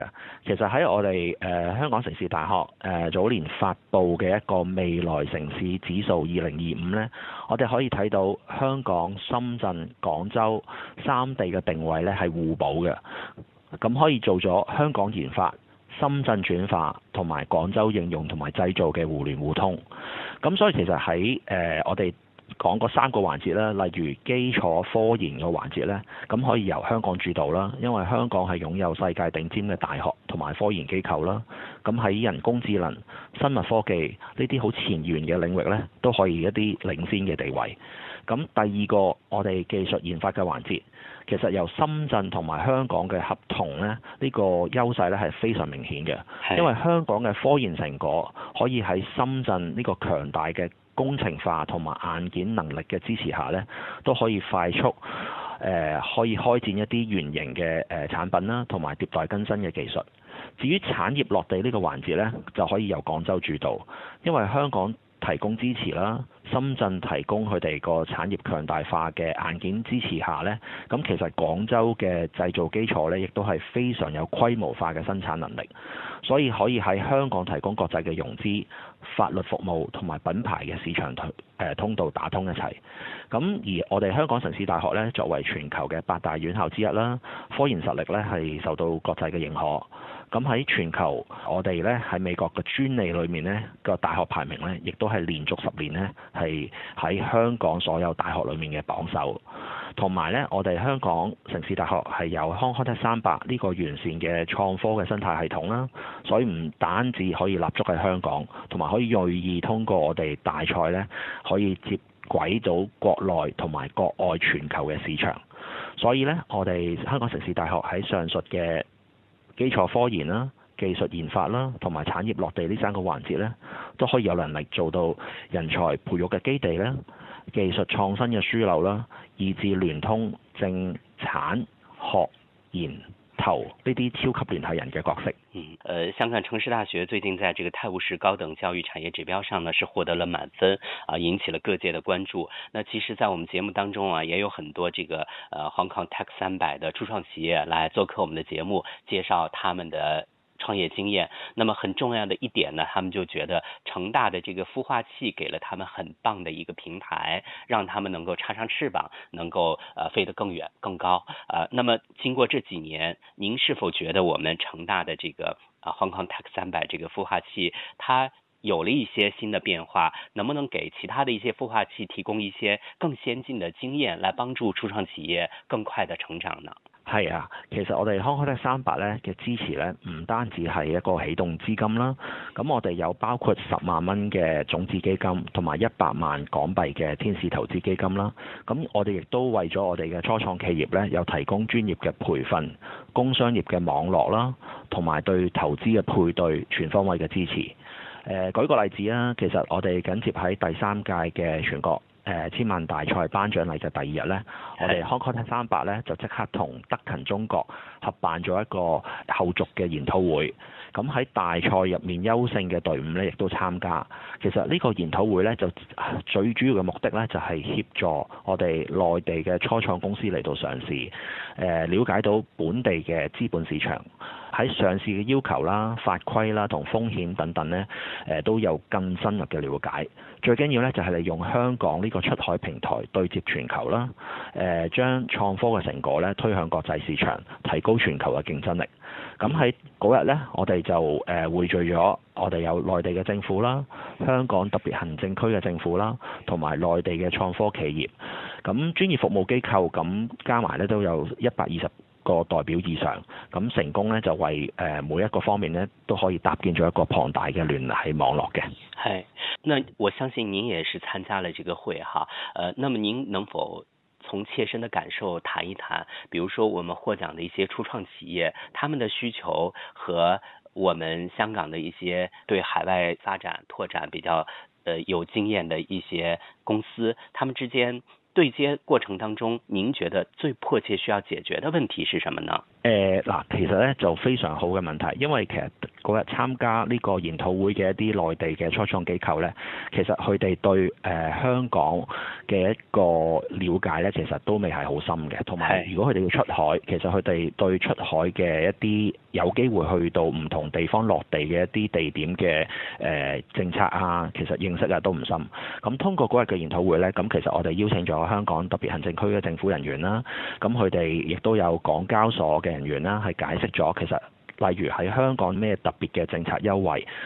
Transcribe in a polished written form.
其實喺我哋香港城市大學早年發布嘅一個未來城市指數2025呢，我哋可以睇到香港、深圳、廣州三地嘅定位呢係互補嘅，咁可以做咗香港研發、深圳轉化同埋廣州應用同埋製造嘅互聯互通。咁所以其實喺我哋講嗰3個環節啦，例如基礎科研嘅環節呢，咁可以由香港主導啦，因為香港係擁有世界頂尖嘅大學同埋科研機構啦。咁喺人工智能、生物科技呢啲好前沿嘅領域呢，都可以一啲領先嘅地位。咁第二個我哋技術研發嘅環節，其實由深圳同埋香港嘅合同呢，呢個優勢呢係非常明顯嘅，因為香港嘅科研成果可以喺深圳呢個強大嘅工程化同埋硬件能力嘅支持下呢，都可以快速可以開展一啲原型嘅產品啦，同埋迭代更新嘅技術。至於產業落地呢個環節呢，就可以由廣州主導，因為香港提供支持啦，深圳提供佢哋個產業強大化嘅硬件支持下呢，咁其實廣州嘅製造基礎呢，亦都係非常有規模化嘅生產能力，所以可以喺香港提供國際嘅融資、法律服務同埋品牌嘅市場通道打通一齊。咁而我哋香港城市大學呢，作為全球嘅8大院校之一啦，科研實力呢係受到國際嘅認可。咁喺全球，我哋呢喺美國嘅專利裏面呢個大學排名呢，亦都係連續10年呢係喺香港所有大學裏面嘅榜首。同埋呢，我哋香港城市大學係有 Hong Kong Tech 300呢個完善嘅創科嘅生態系統啦，所以唔單止可以立足喺香港，同埋可以銳意通過我哋大賽呢，可以接軌到國內同埋國外全球嘅市場。所以呢，我哋香港城市大學喺上述嘅基礎科研啦、技術研發啦，同埋產業落地呢3個環節呢，都可以有能力做到人才培育嘅基地啦、技術創新嘅樞紐啦，以至聯通政產學研投呢啲超級聯繫人嘅角色。 香港城市大學最近在這個泰晤士高等教育產業指標上呢，是獲得了滿分啊，引起了各界的關注。那其實在我們節目當中啊，也有很多這個Hong Kong Tech 300的初創企業來做客我們的節目，介紹他們的創業經驗。那麼很重要的一點呢，他們就覺得成大的這個孵化器給了他們很棒的一個平台，讓他們能夠插上翅膀，能夠飛得更遠更高。那麼經過這幾年，您是否覺得我們成大的這個Hong Kong Tech 300這個孵化器，它有了一些新的變化，能不能給其他的一些孵化器提供一些更先進的經驗，來幫助初創企業更快的成長呢？ 係啊，其實我哋 Hong Kong Tech 300咧嘅支持咧，唔單止係一個起動資金啦，咁我哋有包括10萬蚊嘅種子基金，同埋100萬港幣嘅天使投資基金啦。咁我哋亦都為咗我哋嘅初創企業咧，有提供專業嘅培訓、工商業嘅網絡啦，同埋對投資嘅配對全方位嘅支持。舉個例子啊，其實我哋緊接喺第3屆嘅全國千萬大賽頒獎禮嘅第2日呢，我哋 Hong Kong Tech 300呢就即刻同德勤中國合辦咗一個後續嘅研討會。咁喺大賽入面優勝嘅隊伍呢，亦都參加。其實呢個研討會呢，就最主要嘅目的呢，就係協助我哋內地嘅初創公司嚟到上市，了解到本地嘅資本市場喺上市嘅要求啦、法規啦同風險等等呢，都有更深入嘅了解。最緊要呢，就係利用香港呢個出海平台對接全球啦，將創科嘅成果呢推向國際市場，提高全球嘅競爭力。咁喺嗰日呢，我哋就匯聚咗我哋有內地嘅政府啦、香港特別行政區嘅政府啦，同埋內地嘅創科企業。咁專業服務機構咁加埋呢都有120個代表以上，咁成功呢，就為每一個方面呢都可以搭建咗一個龐大嘅聯繫網絡嘅。 係，那我相信您也是參加了這個會哈，那麼您能否從切身的感受談一談，比如說我們獲獎的一些初創企業，他們的需求和我們香港的一些對海外發展拓展比較有經驗的一些公司，他們之間對接過程當中，您覺得最迫切需要解決的問題是什麼呢？ 嗱，其實咧就非常好嘅問題，因為其實嗰日參加呢個研討會嘅一啲內地嘅初創機構呢，其實佢哋對香港嘅一個了解呢，其實都未係好深嘅。同埋如果佢哋要出海，其實佢哋對出海嘅一啲有機會去到唔同地方落地嘅一啲地點嘅政策啊，其實認識啊都唔深。咁通過嗰日嘅研討會呢，咁其實我哋邀請咗香港特別行政區嘅政府人員啦，咁佢哋亦都有港交所嘅人員啦，係解釋咗其實例如喺香港咩特別嘅政策優惠，